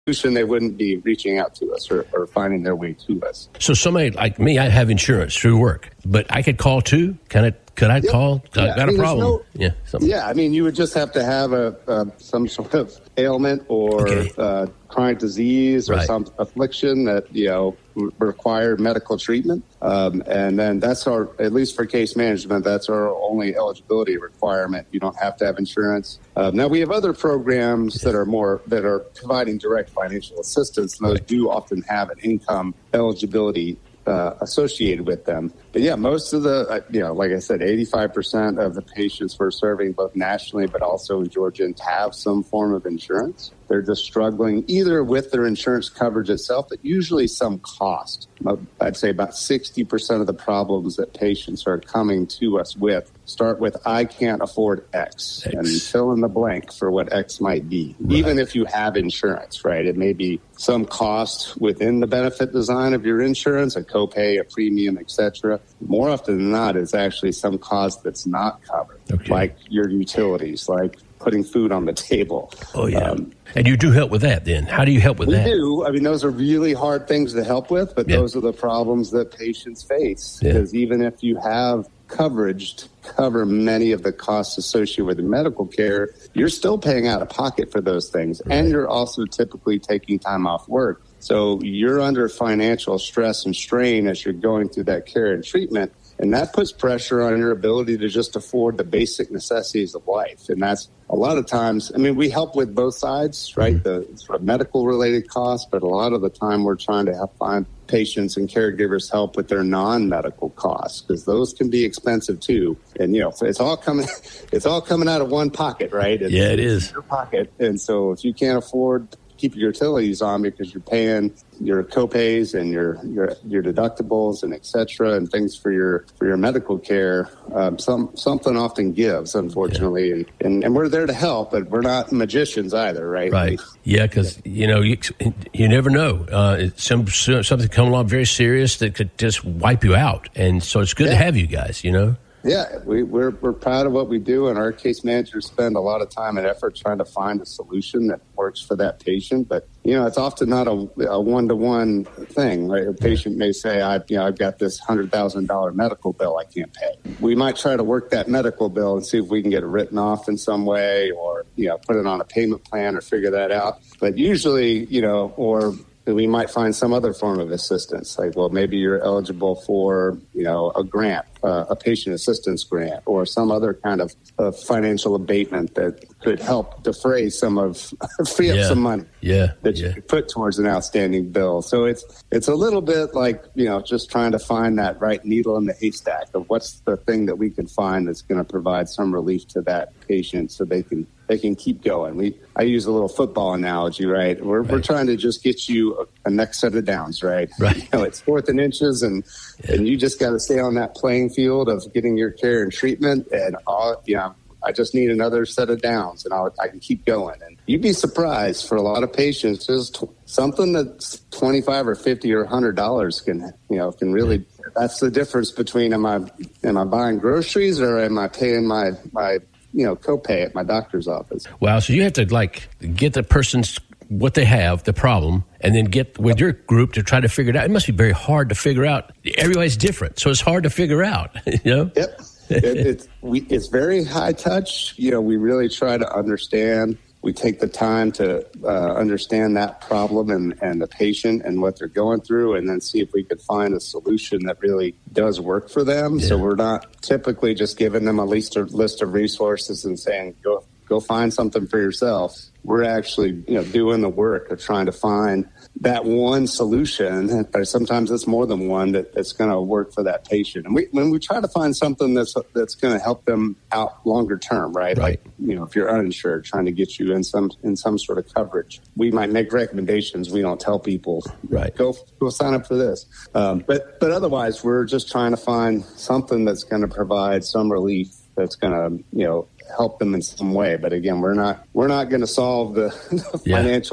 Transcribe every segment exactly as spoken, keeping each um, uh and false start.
solution, they wouldn't be reaching out to us or, or finding their way to us. So somebody like me, I have insurance through work, but I could call too? Can I, could I yep. call? Yeah. I've got I mean, a problem. No, yeah, something. yeah, I mean, you would just have to have a, a some sort of ailment or okay. uh, chronic disease or right. some affliction that, you know, require medical treatment. Um, and then that's our, at least for case management, that's our only eligibility requirement. You don't have to have insurance. Uh, now, we have other programs that are more, that are providing direct financial assistance, and those right. do often have an income eligibility Uh, associated with them. But yeah, most of the, uh, you know, like I said, eighty-five percent of the patients we're serving both nationally but also in Georgia have some form of insurance. They're just struggling either with their insurance coverage itself, but usually some cost. I'd say about sixty percent of the problems that patients are coming to us with start with, I can't afford X, X. and fill in the blank for what X might be. Right. Even if you have insurance, right? It may be some cost within the benefit design of your insurance, a copay, a premium, et cetera. More often than not, it's actually some cost that's not covered, okay. like your utilities, like putting food on the table. Oh, yeah. Um, and you do help with that then. How do you help with we that? We do. I mean, those are really hard things to help with, but yeah. those are the problems that patients face. Yeah. Because even if you have coverage to cover many of the costs associated with the medical care, you're still paying out of pocket for those things. Right. And you're also typically taking time off work. So you're under financial stress and strain as you're going through that care and treatment. And that puts pressure on your ability to just afford the basic necessities of life. And that's a lot of times, I mean, we help with both sides, right? Mm-hmm. The sort of medical related costs, but a lot of the time we're trying to help find patients and caregivers help with their non-medical costs, because those can be expensive too. And, you know, it's all coming, it's all coming out of one pocket, right? It's, yeah, it is. Your pocket. And so if you can't afford keep your utilities on because you're paying your copays and your your your deductibles and et cetera and things for your for your medical care, um, some something often gives, unfortunately, yeah. and, and and we're there to help, but we're not magicians either, right? Right. Yeah, because you know you you never know. Uh, some something come along very serious that could just wipe you out, and so it's good yeah. to have you guys. You know. Yeah, we, we're we're proud of what we do, and our case managers spend a lot of time and effort trying to find a solution that works for that patient. But you know, it's often not a, a one-to-one thing. Right? A patient may say, "I, you know, I've got this hundred thousand dollar medical bill I can't pay." We might try to work that medical bill and see if we can get it written off in some way, or you know, put it on a payment plan, or figure that out. But usually, you know, or we might find some other form of assistance, like, well, maybe you're eligible for, you know, a grant, uh, a patient assistance grant, or some other kind of, of financial abatement that could help defray some of, free up yeah. some money yeah. that yeah. you could put towards an outstanding bill. So it's it's a little bit like, you know, just trying to find that right needle in the haystack of what's the thing that we can find that's going to provide some relief to that patient so they can they can keep going. We I use a little football analogy, right? We're right. we're trying to just get you a, a next set of downs, right? Right. You know, it's fourth and inches, and yeah. and you just got to stay on that playing field of getting your care and treatment. And all, you know, I just need another set of downs, and I'll, I can keep going. And you'd be surprised, for a lot of patients, just something that's twenty-five or fifty or a hundred dollars can, you know, can really. That's the difference between am I am I buying groceries or am I paying my my you know, copay at my doctor's office. Wow. So you have to like get the person's what they have, the problem, and then get with your group to try to figure it out. It must be very hard to figure out. Everybody's different, so it's hard to figure out, you know? Yep. it, it's, we, it's very high touch. You know, we really try to understand. We take the time to uh, understand that problem and, and the patient and what they're going through, and then see if we could find a solution that really does work for them. Yeah. So we're not typically just giving them a list of, list of resources and saying, go go find something for yourself. We're actually, you know, doing the work of trying to find that one solution, but sometimes it's more than one that, that's going to work for that patient. And we, when we try to find something that's that's going to help them out longer term, right? Right. Like, you know, if you're uninsured, trying to get you in some in some sort of coverage, we might make recommendations. We don't tell people, right, go go sign up for this. Um, but but otherwise, we're just trying to find something that's going to provide some relief, that's going to, you know, help them in some way. But again, we're not we're not going to solve the, the yeah. financial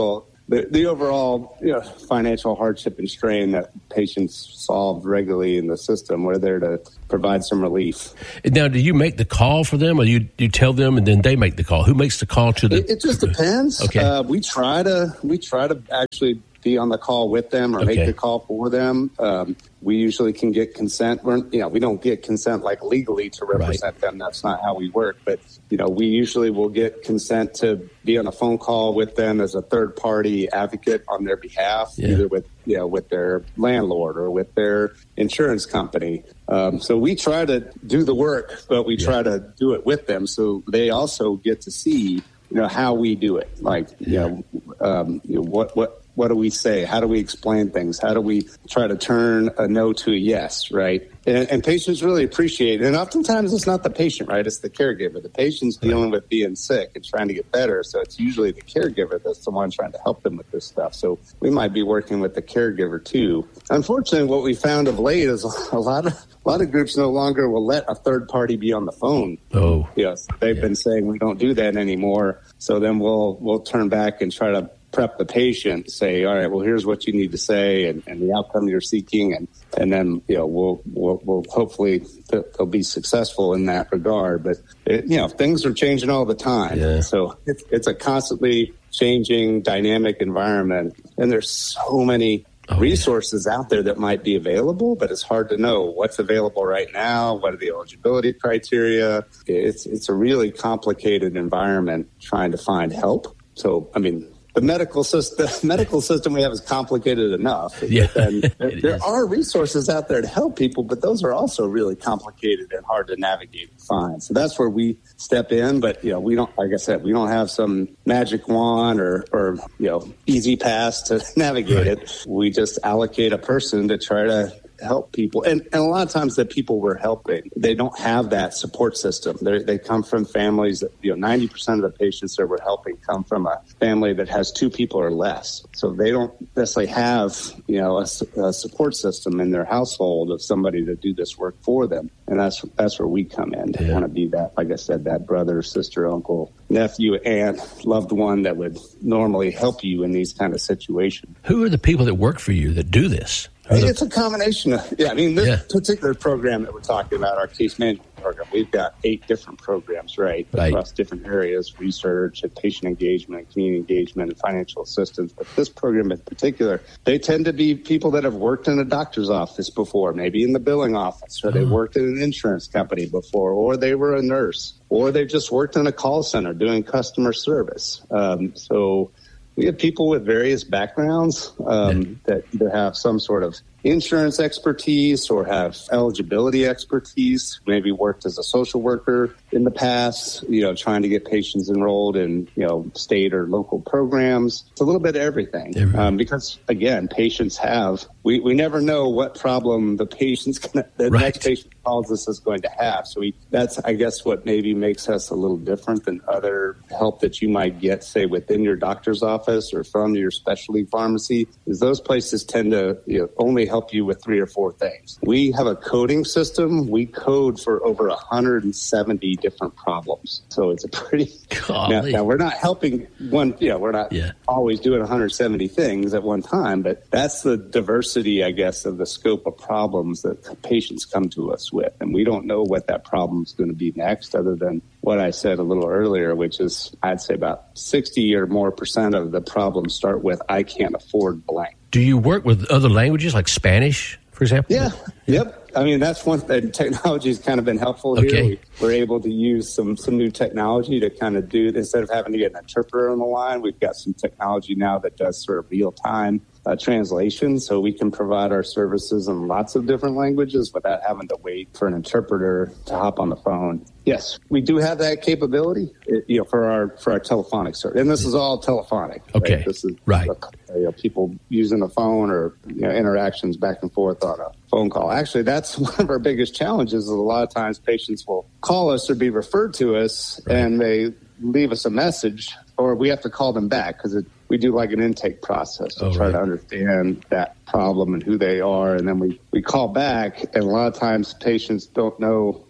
the, the overall you know, financial hardship and strain that patients solve regularly in the system. We're there to provide some relief. Now, do you make the call for them, or you you tell them and then they make the call? Who makes the call to the? It, it just depends. Okay. Uh, we try to we try to actually be on the call with them or Okay. make the call for them. Um, we usually can get consent. We're, you know, we don't get consent like legally to represent Right. them. That's not how we work. But, you know, we usually will get consent to be on a phone call with them as a third party advocate on their behalf, Yeah. either with, you know, with their landlord or with their insurance company. Um, so we try to do the work, but we Yeah. try to do it with them. So they also get to see, you know, how we do it. Like, you know, um, you know what, what, What do we say? How do we explain things? How do we try to turn a no to a yes, right? And, and patients really appreciate it. And oftentimes it's not the patient, right? It's the caregiver. The patient's dealing with being sick and trying to get better. So it's usually the caregiver that's the one trying to help them with this stuff. So we might be working with the caregiver too. Unfortunately, what we found of late is a lot of a lot of groups no longer will let a third party be on the phone. Oh, Yes, they've yeah. been saying we don't do that anymore. So then we'll we'll turn back and try to prep the patient, say, all right, well, here's what you need to say and, and the outcome you're seeking. And, and then, you know, we'll, we'll, we'll hopefully th- they'll be successful in that regard. But, it, you know, things are changing all the time. Yeah. So it's, it's a constantly changing dynamic environment. And there's so many Oh, resources yeah. out there that might be available, but it's hard to know what's available right now. What are the eligibility criteria? It's, it's a really complicated environment trying to find help. So, I mean, the medical system, the medical system we have is complicated enough. Yeah, And there, it there is. are resources out there to help people, but those are also really complicated and hard to navigate and find. So that's where we step in. But, you know, we don't, like I said, we don't have some magic wand or, or you know, easy pass to navigate Right. it. We just allocate a person to try to help people. And, and a lot of times the people we're helping, they don't have that support system. They're, they come from families that, you know, ninety percent of the patients that we're helping come from a family that has two people or less. So they don't necessarily have, you know, a, a support system in their household of somebody to do this work for them. And that's, that's where we come in to Yeah. kind of be that, like I said, that brother, sister, uncle, nephew, aunt, loved one that would normally help you in these kind of situations. Who are the people that work for you that do this? Who are the- It's a combination of, yeah, I mean, this Yeah. particular program that we're talking about, our case management program, we've got eight different programs, right, Right. across different areas, research and patient engagement, community engagement, and financial assistance. But this program in particular, they tend to be people that have worked in a doctor's office before, maybe in the billing office, or they worked in an insurance company before, or they were a nurse, or they've just worked in a call center doing customer service. Um, so we have people with various backgrounds um, Yeah. that either have some sort of insurance expertise or have eligibility expertise, maybe worked as a social worker in the past, you know, trying to get patients enrolled in, you know, state or local programs. It's a little bit of everything. Everything. Um, because, again, patients have, we, we never know what problem the patient's going to, the Right. next patient calls us is going to have. So we, that's, I guess, what maybe makes us a little different than other help that you might get, say, within your doctor's office or from your specialty pharmacy, is those places tend to, you know, only help you with three or four things. We have a coding system. We code for over one hundred seventy different problems. So it's a pretty, now, Golly. now we're not helping one, yeah, we're not Yeah. always doing one hundred seventy things at one time, but that's the diversity, I guess, of the scope of problems that patients come to us with. And we don't know what that problem is going to be next, other than what I said a little earlier, which is I'd say about sixty or more percent of the problems start with, I can't afford blank. Do you work with other languages like Spanish, for example? Yeah. Yep. I mean, that's one thing. Technology has kind of been helpful here. Okay. We, we're able to use some, some new technology to kind of do, instead of having to get an interpreter on the line, we've got some technology now that does sort of real time uh, translation. So we can provide our services in lots of different languages without having to wait for an interpreter to hop on the phone. Yes, we do have that capability, it, you know, for our for our telephonic service, and this is all telephonic. Okay, right? This is right. uh, you know, people using a phone or you know, interactions back and forth on a phone call. Actually, that's one of our biggest challenges. Is a lot of times patients will call us or be referred to us, Right. and they leave us a message, or we have to call them back because we do like an intake process to Oh, try right. to understand that problem and who they are, and then we we call back, and a lot of times patients don't know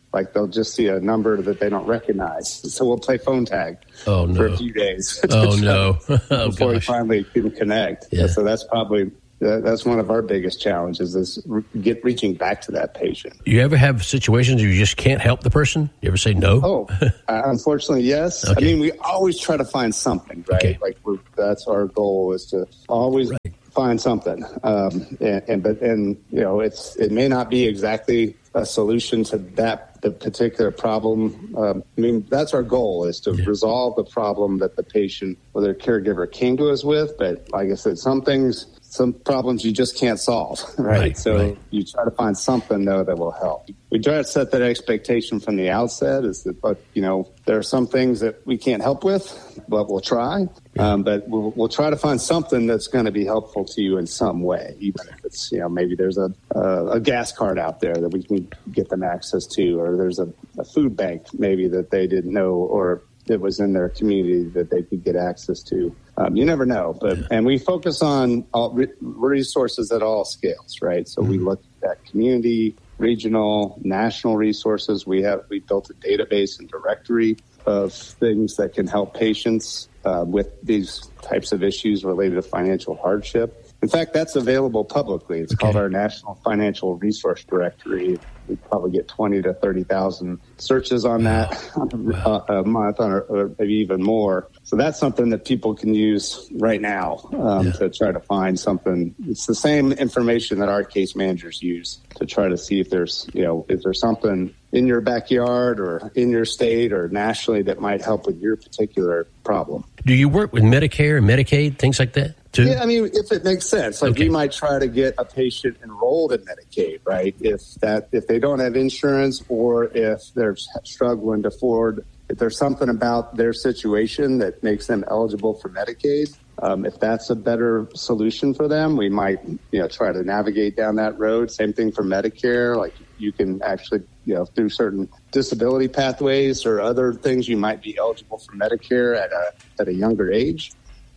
like they'll just see a number that they don't recognize. So we'll play phone tag oh, no. for a few days. Oh, no. Oh, before gosh. we finally can connect. Yeah. So that's probably, that's one of our biggest challenges is get reaching back to that patient. You ever have situations where you just can't help the person? You ever say no? Oh, uh, unfortunately, yes. Okay. I mean, we always try to find something, right? Okay. Like we're, that's our goal is to always right. find something. Um, and, and, but, and, you know, it's, it may not be exactly a solution to that the particular problem. Um, I mean, that's our goal is to yeah. resolve the problem that the patient or their caregiver came to us with. But like I said, some things, some problems you just can't solve, right? right so right. you try to find something, though, that will help. We try to set that expectation from the outset is that, but, you know, there are some things that we can't help with, but we'll try. Yeah. Um, but we'll, we'll try to find something that's going to be helpful to you in some way, even if it's, you know, maybe there's a, a, a gas card out there that we can get them access to, or there's a, a food bank maybe that they didn't know, or it was in their community that they could get access to. Um, you never know, but, and we focus on all re- resources at all scales, right? So mm-hmm. we look at community, regional, national resources. We have, we built a database and directory of things that can help patients uh, with these types of issues related to financial hardship. In fact, that's available publicly. It's okay. called our National Financial Resource Directory. We probably get twenty to thirty thousand searches on that wow. a, a month, or, or maybe even more. So that's something that people can use right now um, yeah. to try to find something. It's the same information that our case managers use to try to see if there's, you know, if there's something in your backyard or in your state or nationally that might help with your particular problem. Do you work with Medicare and Medicaid, things like that, too? Yeah, I mean, if it makes sense. Like, okay. we might try to get a patient enrolled in Medicaid, right? If that, if they don't have insurance or if they're struggling to afford, if there's something about their situation that makes them eligible for Medicaid, um, if that's a better solution for them, we might, you know, try to navigate down that road. Same thing for Medicare. Like, you can actually, you know, through certain disability pathways or other things, you might be eligible for Medicare at a at a younger age.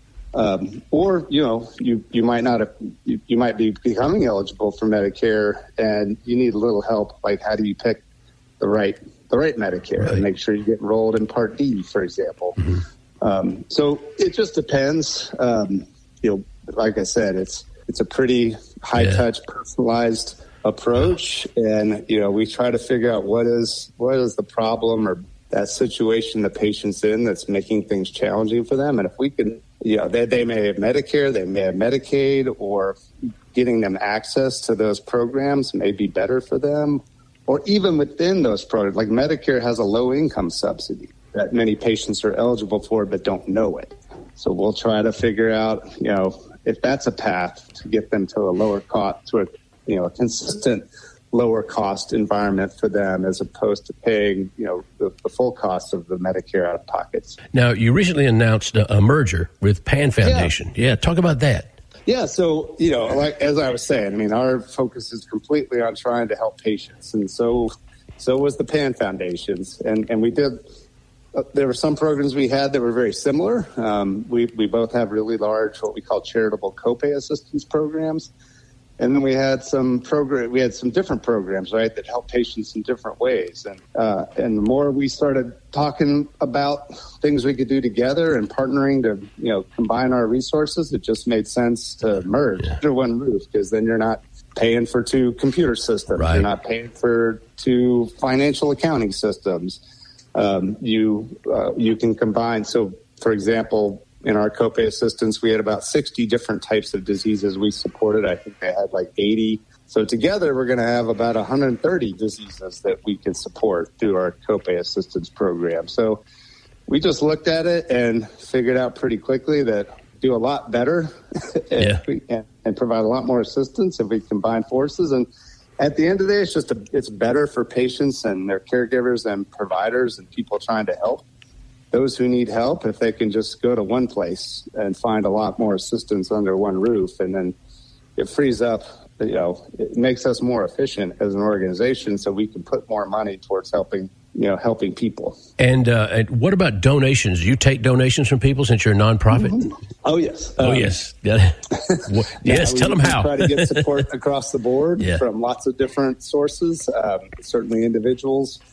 Um, or, you know, you, you might not have, you, you might be becoming eligible for Medicare and you need a little help. Like, how do you pick the right, the right Medicare right. and make sure you get enrolled in Part D, for example. Mm-hmm. Um, so it just depends. Um, you know, like I said, it's, it's a pretty high yeah. touch, personalized approach. And, you know, we try to figure out what is, what is the problem or that situation the patient's in that's making things challenging for them. And if we can, you know, they, they may have Medicare, they may have Medicaid, or getting them access to those programs may be better for them. Or even within those programs, like Medicare has a low income subsidy that many patients are eligible for but don't know it. So we'll try to figure out, you know, if that's a path to get them to a lower cost, to a, you know, a consistent lower cost environment for them as opposed to paying, you know, the, the full cost of the Medicare out of pockets. Now, you recently announced a, a merger with Pan Foundation. Yeah. yeah, talk about that. Yeah, so, you know, like as I was saying, I mean, our focus is completely on trying to help patients. And so so was the Pan Foundations. And, and we did, uh, there were some programs we had that were very similar. Um, we, we both have really large, what we call charitable copay assistance programs. And then we had some program, we had some different programs, right, that help patients in different ways. And uh, and the more we started talking about things we could do together and partnering to, you know, combine our resources, it just made sense to merge yeah. under one roof, because then you're not paying for two computer systems, right. You're not paying for two financial accounting systems. Um, you uh, you can combine. So, for example, in our copay assistance, we had about sixty different types of diseases we supported. I think they had like eighty. So together, we're going to have about one hundred thirty diseases that we can support through our copay assistance program. So we just looked at it and figured out pretty quickly that do a lot better and, yeah. we, and, and provide a lot more assistance if we combine forces. And at the end of the day, it's just a, it's better for patients and their caregivers and providers and people trying to help. Those who need help, if they can just go to one place and find a lot more assistance under one roof, and then it frees up, you know, it makes us more efficient as an organization, so we can put more money towards helping, you know, helping people. And, uh, and what about donations? Do you take donations from people since you're a nonprofit? Mm-hmm. Oh, yes. Oh, um, yes. yes, yeah, tell we, them how. We try to get support across the board yeah. from lots of different sources, um, certainly individuals.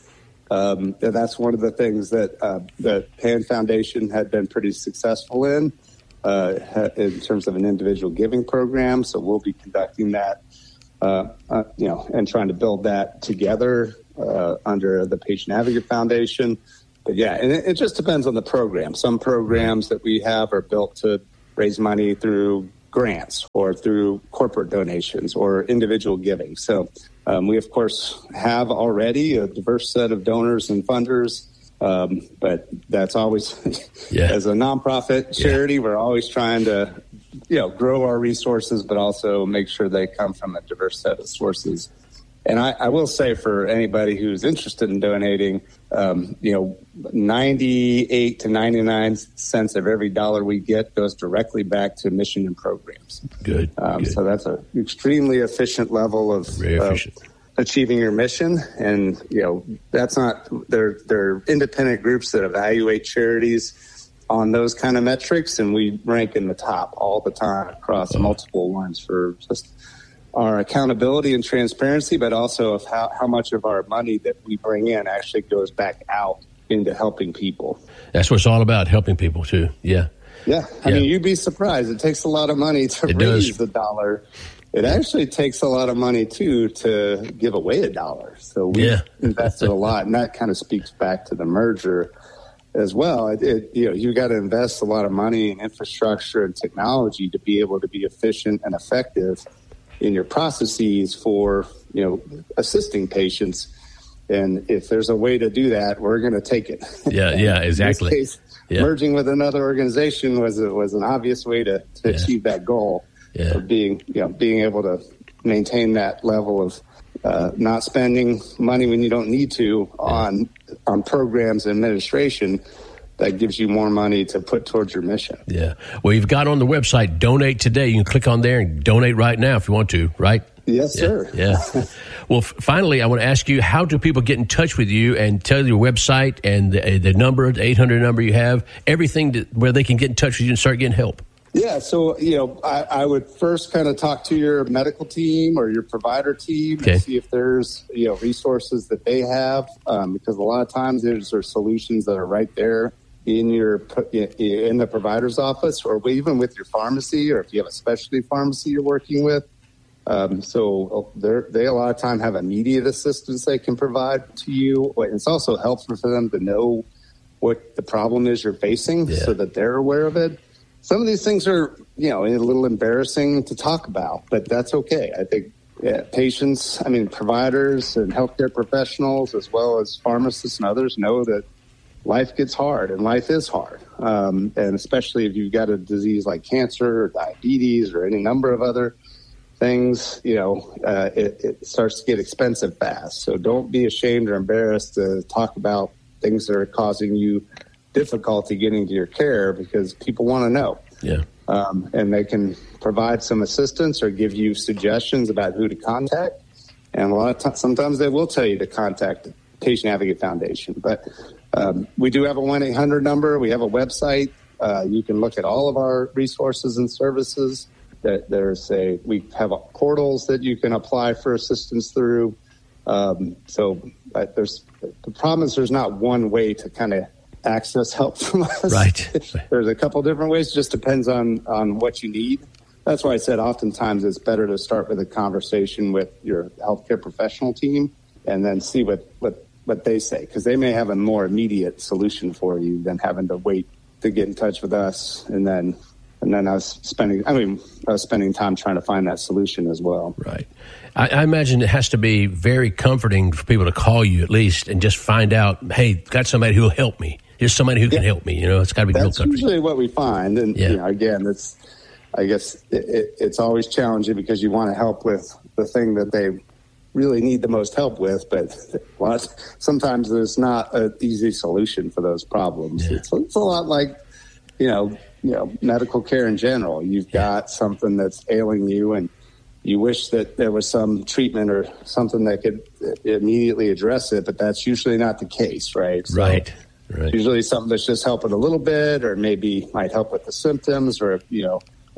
Um, and that's one of the things that uh, the Pan Foundation had been pretty successful in, uh, in terms of an individual giving program. So we'll be conducting that, uh, uh, you know, and trying to build that together uh, under the Patient Advocate Foundation. But yeah, and it, it just depends on the program. Some programs that we have are built to raise money through grants or through corporate donations or individual giving. So um, we, of course, have already a diverse set of donors and funders, um, but that's always, yeah. as a nonprofit charity, yeah. we're always trying to, you know, grow our resources, but also make sure they come from a diverse set of sources. And I, I will say for anybody who's interested in donating, um, you know, ninety-eight to ninety-nine cents of every dollar we get goes directly back to mission and programs. Good. Um, good. So that's an extremely efficient level of, of achieving your mission. And, you know, that's not, they're, they're independent groups that evaluate charities on those kind of metrics. And we rank in the top all the time across oh. multiple ones for just our accountability and transparency, but also of how, how much of our money that we bring in actually goes back out into helping people. That's what it's all about, helping people too. Yeah. Yeah. I yeah. mean, you'd be surprised. It takes a lot of money to it raise does. the dollar. It actually takes a lot of money too to give away a dollar. So we yeah. invested a lot, and that kind of speaks back to the merger as well. It, it, you know, you got to invest a lot of money in infrastructure and technology to be able to be efficient and effective in your processes for, you know, assisting patients. And if there's a way to do that, we're going to take it. Yeah, yeah, exactly. In this case, yeah. merging with another organization was a, was an obvious way to, to yeah. achieve that goal yeah. of being, you know, being able to maintain that level of uh, not spending money when you don't need to on on programs and administration. That gives you more money to put towards your mission. Yeah. Well, you've got on the website, Donate Today. You can click on there and donate right now if you want to, right? Yes, yeah. sir. Yeah. Well, f- finally, I want to ask you, how do people get in touch with you and tell your website and the, the number, the eight hundred number you have, everything to, where they can get in touch with you and start getting help? Yeah, so, you know, I, I would first kind of talk to your medical team or your provider team okay. and see if there's, you know, resources that they have, um, because a lot of times there's are solutions that are right there in your in the provider's office, or even with your pharmacy, or if you have a specialty pharmacy you're working with. Um, so they a lot of time have immediate assistance they can provide to you. It's also helpful for them to know what the problem is you're facing yeah. so that they're aware of it. Some of these things are, you know, a little embarrassing to talk about, but that's okay. I think yeah, patients, I mean, providers and healthcare professionals, as well as pharmacists and others, know that life gets hard, and life is hard. Um, and especially if you've got a disease like cancer or diabetes or any number of other things, you know, uh, it, it starts to get expensive fast. So don't be ashamed or embarrassed to talk about things that are causing you difficulty getting to your care, because people want to know. Yeah. Um, and they can provide some assistance or give you suggestions about who to contact. And a lot of times, sometimes they will tell you to contact the Patient Advocate Foundation. But um, we do have a one eight hundred number. We have a website. Uh, you can look at all of our resources and services. That there's a we have a portals that you can apply for assistance through. Um, so uh, there's the problem is there's not one way to kind of access help from us. Right. There's a couple different ways. It just depends on on what you need. That's why I said oftentimes it's better to start with a conversation with your healthcare professional team and then see what what, what they say, because they may have a more immediate solution for you than having to wait to get in touch with us and then. And then I was spending, I mean, I was spending time trying to find that solution as well. Right. I, I imagine it has to be very comforting for people to call you at least and just find out, hey, got somebody who will help me. Here's somebody who can yeah. help me. You know, it's got to be real comforting. That's usually what we find. And, yeah. you know, again, it's, I guess it, it, it's always challenging because you want to help with the thing that they really need the most help with. But well, sometimes there's not an easy solution for those problems. Yeah. It's, it's a lot like, you know, you know, medical care in general. You've got something that's ailing you and you wish that there was some treatment or something that could immediately address it, but that's usually not the case, right? So right. Right. Usually something that's just helping a little bit or maybe might help with the symptoms or, you know,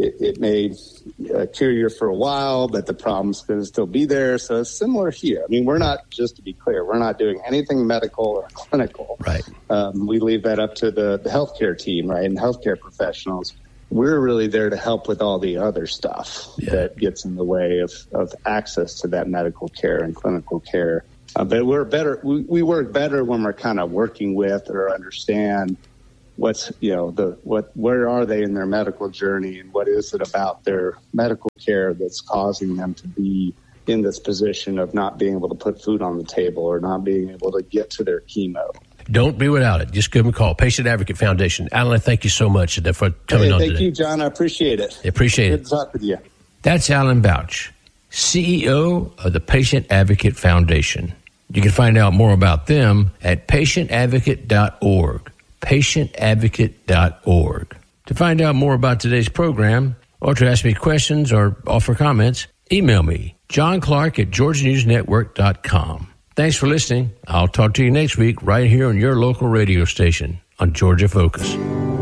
it, it may uh, cure you for a while, but the problem's going to still be there. So it's similar here. I mean, we're not, just to be clear, we're not doing anything medical or clinical. Right. Um, we leave that up to the, the healthcare team, right, and healthcare professionals. We're really there to help with all the other stuff yeah. that gets in the way of, of access to that medical care and clinical care. Uh, but we're better. We, we work better when we're kind of working with or understand what's, you know, the what where are they in their medical journey, and what is it about their medical care that's causing them to be in this position of not being able to put food on the table or not being able to get to their chemo. Don't be without it. Just give them a call. Patient Advocate Foundation. Alan, thank you so much for coming hey, on thank today. Thank you, John. I appreciate it. I appreciate Good it. Good to talk with you. That's Alan Bouch, C E O of the Patient Advocate Foundation. You can find out more about them at patient advocate dot org. patient advocate dot org. To find out more about today's program, or to ask me questions or offer comments, email me, John Clark at georgia news network dot com. Thanks for listening. I'll talk to you next week right here on your local radio station on Georgia Focus.